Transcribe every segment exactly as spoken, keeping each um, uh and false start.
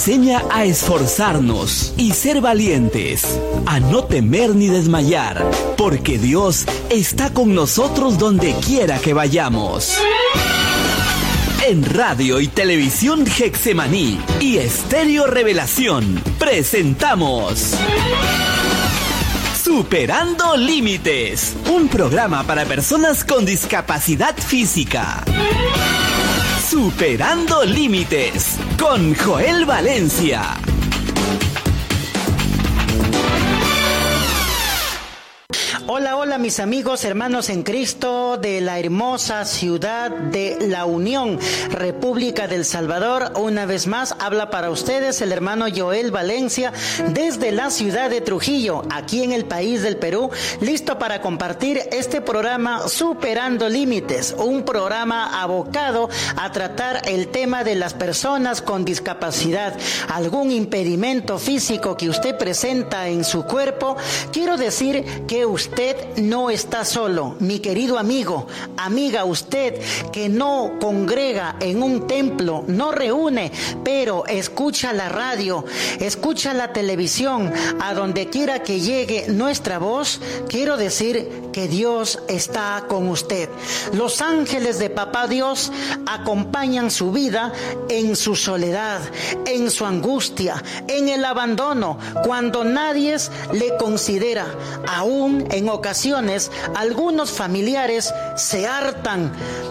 enseña a esforzarnos y ser valientes, a no temer ni desmayar, porque Dios está con nosotros donde quiera que vayamos. En Radio y Televisión Getsemaní y Estéreo Revelación presentamos Superando Límites, un programa para personas con discapacidad física. Superando Límites con Joel Valencia. Hola, hola mis amigos, hermanos en Cristo de la hermosa ciudad de La Unión, República del Salvador. Una vez más habla para ustedes el hermano Joel Valencia desde la ciudad de Trujillo, aquí en el país del Perú, listo para compartir este programa Superando Límites, un programa abocado a tratar el tema de las personas con discapacidad, algún impedimento físico que usted presenta en su cuerpo. Quiero decir que usted Usted no está solo, mi querido amigo, amiga, usted que no congrega en un templo, no reúne, pero escucha la radio, escucha la televisión, a donde quiera que llegue nuestra voz, quiero decir que Dios está con usted. Los ángeles de Papá Dios acompañan su vida en su soledad, en su angustia, en el abandono, cuando nadie le considera, aún en ocasiones, algunos familiares se hartan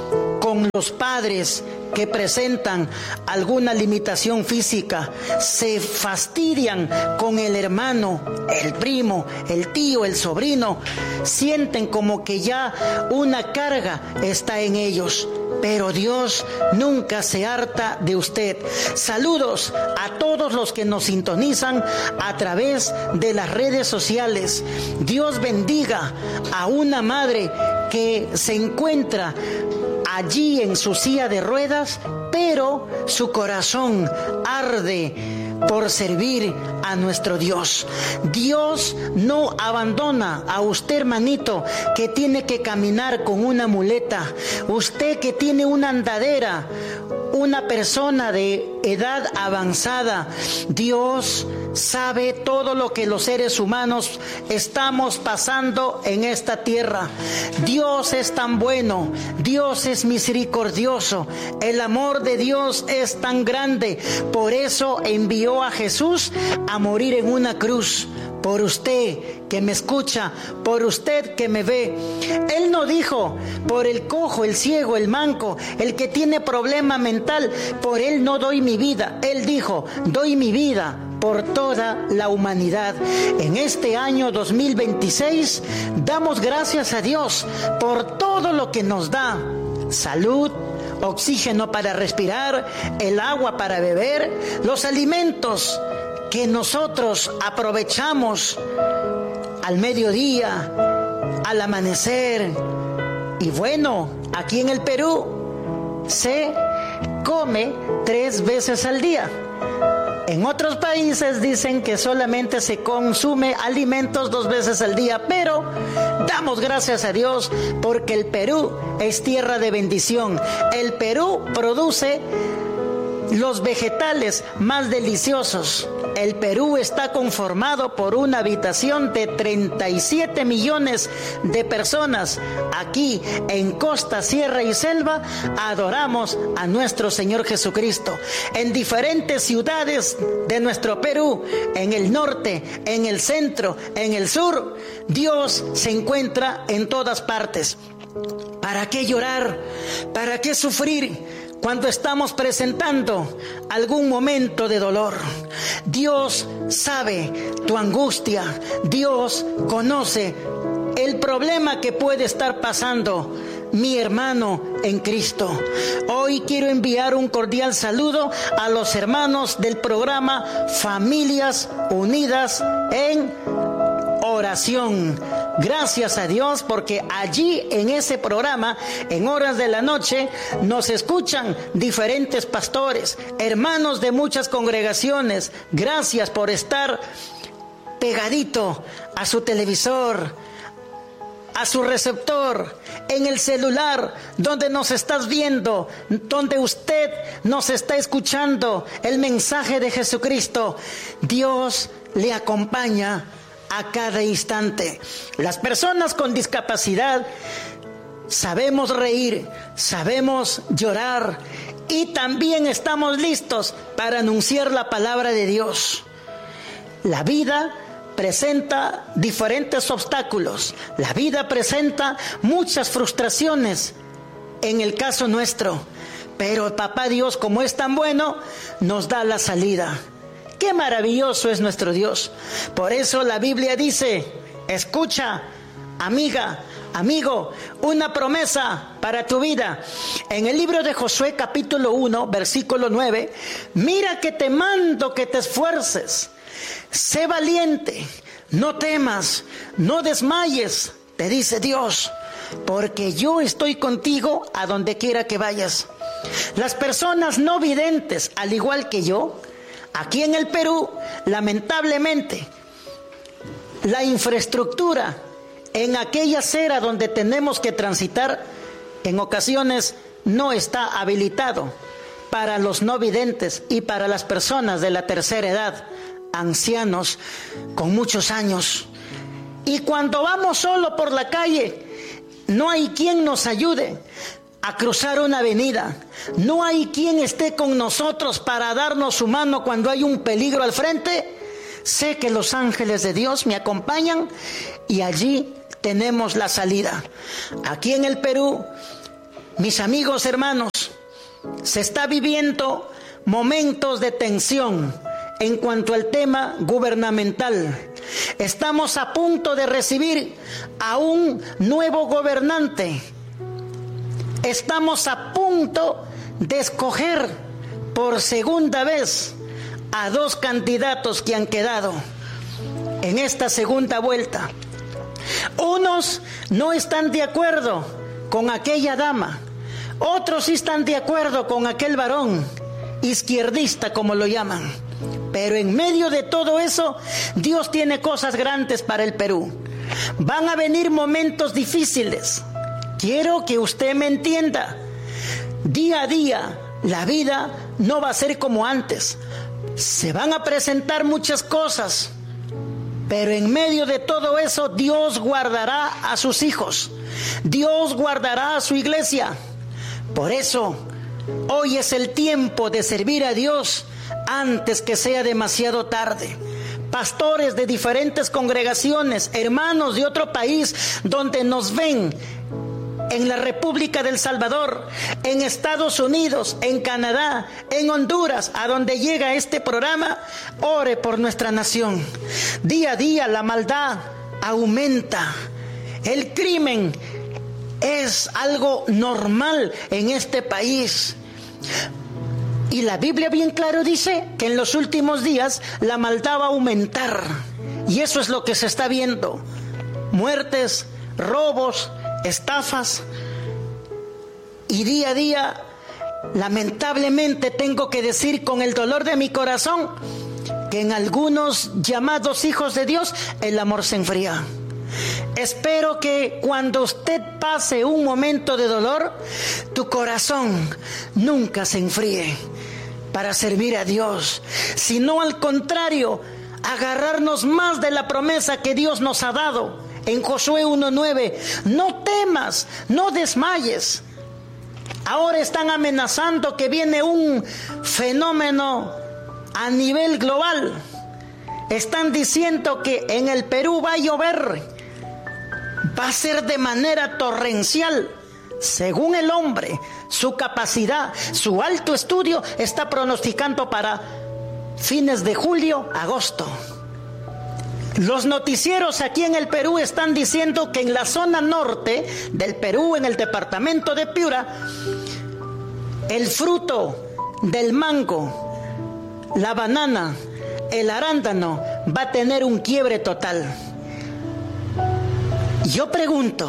con los padres que presentan alguna limitación física, se fastidian con el hermano, el primo, el tío, el sobrino, sienten como que ya una carga está en ellos. Pero Dios nunca se harta de usted. Saludos a todos los que nos sintonizan a través de las redes sociales. Dios bendiga a una madre que se encuentra allí en su silla de ruedas, pero su corazón arde por servir a nuestro Dios. Dios no abandona a usted, hermanito, que tiene que caminar con una muleta, usted que tiene una andadera, una persona de edad avanzada. Dios sabe todo lo que los seres humanos estamos pasando en esta tierra. Dios es tan bueno, Dios es misericordioso, el amor de Dios es tan grande, por eso envió a Jesús a morir en una cruz. Por usted que me escucha, por usted que me ve. Él no dijo, por el cojo, el ciego, el manco, el que tiene problema mental, por él no doy mi vida. Él dijo, doy mi vida por toda la humanidad. En este año dos mil veintiséis, damos gracias a Dios por todo lo que nos da. Salud, oxígeno para respirar, el agua para beber, los alimentos que nosotros aprovechamos al mediodía, al amanecer. Y bueno, aquí en el Perú se come tres veces al día. En otros países dicen que solamente se consume alimentos dos veces al día, pero damos gracias a Dios porque el Perú es tierra de bendición. El Perú produce los vegetales más deliciosos. El Perú está conformado por una habitación de treinta y siete millones de personas. Aquí, en costa, sierra y selva, adoramos a nuestro Señor Jesucristo. En diferentes ciudades de nuestro Perú, en el norte, en el centro, en el sur, Dios se encuentra en todas partes. ¿Para qué llorar? ¿Para qué sufrir cuando estamos presentando algún momento de dolor? Dios sabe tu angustia. Dios conoce el problema que puede estar pasando mi hermano en Cristo. Hoy quiero enviar un cordial saludo a los hermanos del programa Familias Unidas en Oración. Gracias a Dios porque allí en ese programa, en horas de la noche, nos escuchan diferentes pastores, hermanos de muchas congregaciones. Gracias por estar pegadito a su televisor, a su receptor, en el celular, donde nos estás viendo, donde usted nos está escuchando el mensaje de Jesucristo. Dios le acompaña a cada instante. Las personas con discapacidad sabemos reír, sabemos llorar y también estamos listos para anunciar la palabra de Dios. La vida presenta diferentes obstáculos. La vida presenta muchas frustraciones en el caso nuestro. Pero Papá Dios, como es tan bueno, nos da la salida. ¡Qué maravilloso es nuestro Dios! Por eso la Biblia dice, escucha, amiga, amigo, una promesa para tu vida. En el libro de Josué capítulo uno, versículo nueve, mira que te mando que te esfuerces. Sé valiente, no temas, no desmayes, te dice Dios, porque yo estoy contigo a donde quiera que vayas. Las personas no videntes, al igual que yo, aquí en el Perú, lamentablemente, la infraestructura en aquella acera donde tenemos que transitar, en ocasiones no está habilitado para los no videntes y para las personas de la tercera edad, ancianos con muchos años. Y cuando vamos solo por la calle, no hay quien nos ayude a cruzar una avenida. No hay quien esté con nosotros para darnos su mano cuando hay un peligro al frente. Sé que los ángeles de Dios me acompañan y allí tenemos la salida. Aquí en el Perú, mis amigos, hermanos, se está viviendo momentos de tensión en cuanto al tema gubernamental. Estamos a punto de recibir a un nuevo gobernante. Estamos a punto de escoger por segunda vez a dos candidatos que han quedado en esta segunda vuelta. Unos no están de acuerdo con aquella dama, otros sí están de acuerdo con aquel varón izquierdista, como lo llaman. Pero en medio de todo eso, Dios tiene cosas grandes para el Perú. Van a venir momentos difíciles. Quiero que usted me entienda. Día a día, la vida no va a ser como antes. Se van a presentar muchas cosas, pero en medio de todo eso, Dios guardará a sus hijos. Dios guardará a su iglesia. Por eso, hoy es el tiempo de servir a Dios antes que sea demasiado tarde. Pastores de diferentes congregaciones, hermanos de otro país donde nos ven, en la República del Salvador, en Estados Unidos, en Canadá, en Honduras, a donde llega este programa, ore por nuestra nación. Día a día la maldad aumenta. El crimen es algo normal en este país. Y la Biblia bien claro dice que en los últimos días la maldad va a aumentar. Y eso es lo que se está viendo. Muertes, robos, estafas. Y día a día, lamentablemente tengo que decir con el dolor de mi corazón que en algunos llamados hijos de Dios el amor se enfría. Espero que cuando usted pase un momento de dolor, tu corazón nunca se enfríe para servir a Dios, sino al contrario, agarrarnos más de la promesa que Dios nos ha dado. En Josué uno nueve, no temas, no desmayes. Ahora están amenazando que viene un fenómeno a nivel global. Están diciendo que en el Perú va a llover, va a ser de manera torrencial. Según el hombre, su capacidad, su alto estudio está pronosticando para fines de julio, agosto. Los noticieros aquí en el Perú están diciendo que en la zona norte del Perú, en el departamento de Piura, el fruto del mango, la banana, el arándano va a tener un quiebre total. Yo pregunto,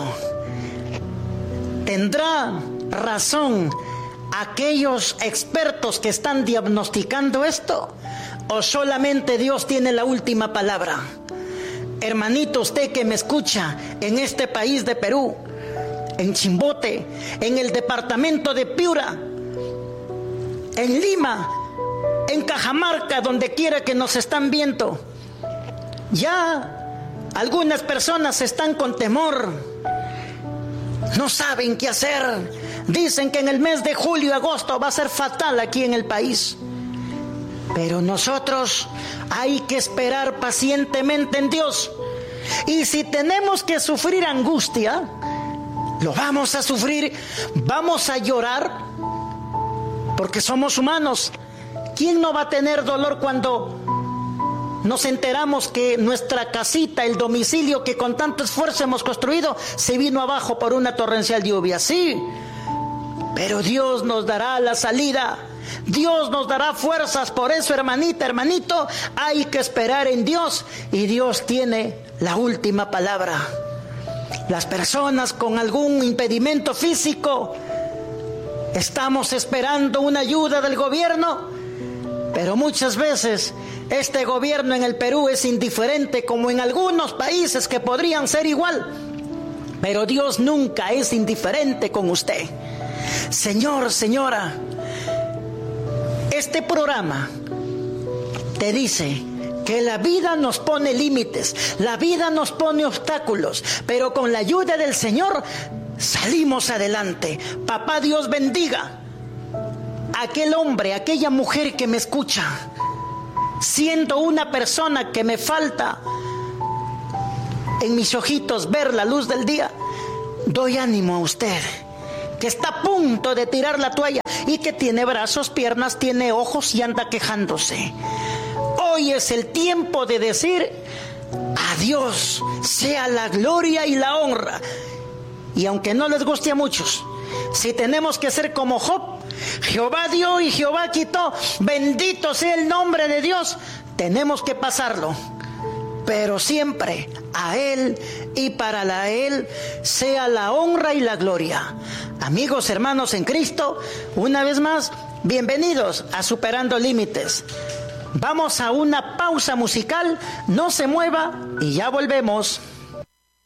¿tendrá razón aquellos expertos que están diagnosticando esto? ¿O solamente Dios tiene la última palabra? Hermanito, usted que me escucha en este país de Perú, en Chimbote, en el departamento de Piura, en Lima, en Cajamarca, donde quiera que nos están viendo, ya algunas personas están con temor, no saben qué hacer. Dicen que en el mes de julio y agosto va a ser fatal aquí en el país. Pero nosotros hay que esperar pacientemente en Dios. Y si tenemos que sufrir angustia, lo vamos a sufrir, vamos a llorar, porque somos humanos. ¿Quién no va a tener dolor cuando nos enteramos que nuestra casita, el domicilio que con tanto esfuerzo hemos construido, se vino abajo por una torrencial lluvia? Sí, pero Dios nos dará la salida. Dios nos dará fuerzas. Por eso, hermanita, hermanito, hay que esperar en Dios, y Dios tiene la última palabra. Las personas con algún impedimento físico estamos esperando una ayuda del gobierno, pero muchas veces este gobierno en el Perú es indiferente, como en algunos países que podrían ser igual. Pero Dios nunca es indiferente con usted. Señor, señora, este programa te dice que la vida nos pone límites, la vida nos pone obstáculos, pero con la ayuda del Señor salimos adelante. Papá Dios bendiga a aquel hombre, a aquella mujer que me escucha. Siendo una persona que me falta en mis ojitos ver la luz del día, doy ánimo a usted que está a punto de tirar la toalla y que tiene brazos, piernas, tiene ojos y anda quejándose. Hoy es el tiempo de decir: a Dios sea la gloria y la honra. Y aunque no les guste a muchos, si tenemos que ser como Job, Jehová dio y Jehová quitó, bendito sea el nombre de Dios, tenemos que pasarlo. Pero siempre a Él y para la Él sea la honra y la gloria. Amigos, hermanos en Cristo, una vez más, bienvenidos a Superando Límites. Vamos a una pausa musical, no se mueva y ya volvemos.